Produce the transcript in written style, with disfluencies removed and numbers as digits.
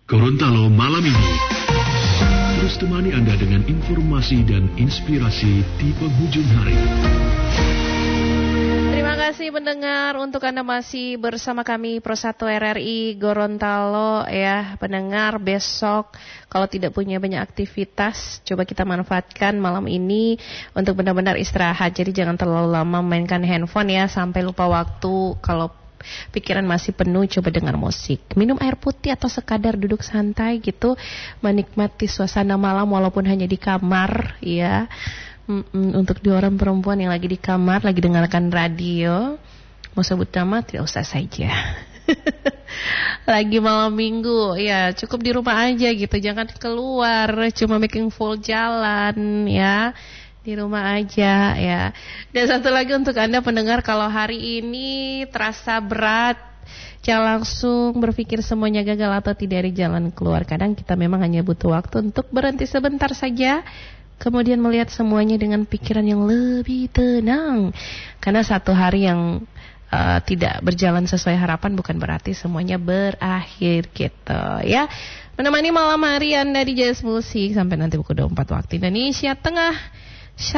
Gorontalo malam ini terus temani Anda dengan informasi dan inspirasi di penghujung hari. Terima kasih pendengar, untuk Anda masih bersama kami Pro 1 RRI Gorontalo ya. Pendengar, besok kalau tidak punya banyak aktivitas, coba kita manfaatkan malam ini untuk benar-benar istirahat. Jadi jangan terlalu lama mainkan handphone ya, sampai lupa waktu. Kalau pikiran masih penuh, coba dengar musik, minum air putih atau sekadar duduk santai gitu, menikmati suasana malam walaupun hanya di kamar ya. Untuk dua orang perempuan yang lagi di kamar, lagi dengarkan radio, mau sebut nama tidak usah saja. Lagi malam minggu ya, cukup di rumah aja gitu, jangan keluar, cuma making full jalan ya, di rumah aja ya. Dan satu lagi untuk Anda pendengar, kalau hari ini terasa berat, jangan langsung berpikir semuanya gagal atau tidak ada jalan keluar. Kadang kita memang hanya butuh waktu untuk berhenti sebentar saja, kemudian melihat semuanya dengan pikiran yang lebih tenang. Karena satu hari yang tidak berjalan sesuai harapan bukan berarti semuanya berakhir gitu ya. Menemani malam hari Anda di Jazz Musik sampai nanti pukul 24 waktu Indonesia Tengah.